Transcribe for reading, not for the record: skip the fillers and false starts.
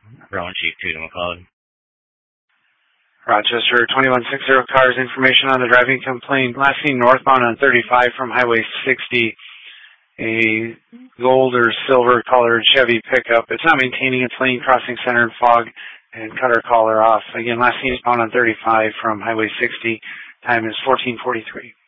Rowan Chief 2 to McLeod. Rochester 2160, cars information on the driving complaint. Last seen northbound on 35 from Highway 60. A gold or silver colored Chevy pickup. It's not maintaining its lane, crossing center and fog, and cut her collar off. Again, last seen eastbound on 35 from Highway 60. Time is 14:43.